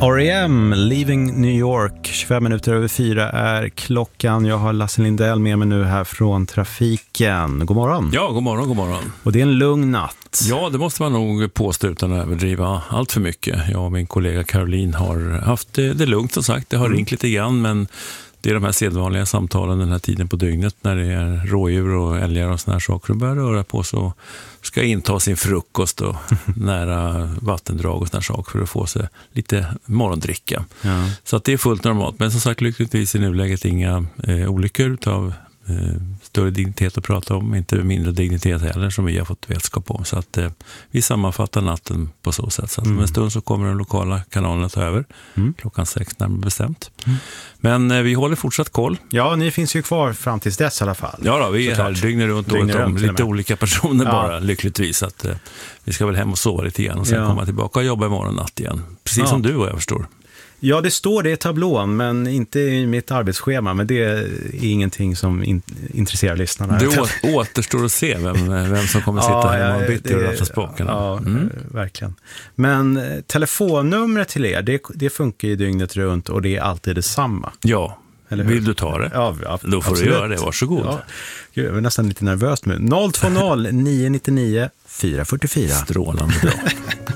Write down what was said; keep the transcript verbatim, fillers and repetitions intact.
R E M, Leaving New York, tjugofem minuter över fyra är klockan. Jag har Lasse Lindell med mig nu här från trafiken. God morgon. Ja, god morgon, god morgon. Och det är en lugn natt. Ja, det måste man nog påstå utan att överdriva allt för mycket. Jag och min kollega Caroline har haft det, det lugnt som sagt. Det har mm. ringt lite grann, men det är de här sedvanliga samtalen den här tiden på dygnet när det är rådjur och älgar och såna här saker som börjar röra på, så ska inta sin frukost och nära vattendrag och såna här saker för att få sig lite morgondricka. Ja. Så att det är fullt normalt. Men som sagt, lyckligtvis i nuläget inga eh, olyckor utav eh, större dignitet att prata om, inte mindre dignitet heller som vi har fått vetskap om. Så att eh, vi sammanfattar natten på så sätt. Så att mm. om en stund så kommer de lokala kanalerna ta över. Mm. Klockan sex närmare bestämt. Mm. Men eh, vi håller fortsatt koll. Ja, ni finns ju kvar fram tills dess i alla fall. Ja då, vi är här dygnet runt, dygnet runt om. Lite med. olika personer ja. bara, lyckligtvis. Så att eh, vi ska väl hem och sova lite igen och sen ja. komma tillbaka och jobba imorgon natt igen. Precis ja. som du och jag förstår. Ja, det står det i tablån, men inte i mitt arbetsschema. Men det är ingenting som in, intresserar lyssnarna. Det å, återstår att se vem, vem som kommer sitta ja, här och bitta och ratta spakarna. Ja, mm. verkligen. Men telefonnumret till er, det, det funkar ju dygnet runt och det är alltid detsamma. Ja, vill du ta det? Ja, ja, då får absolut. Du göra det, varsågod. Ja. Gud, jag är nästan lite nervös nu. noll två noll nio nio nio fyra fyra fyra. Strålande bra.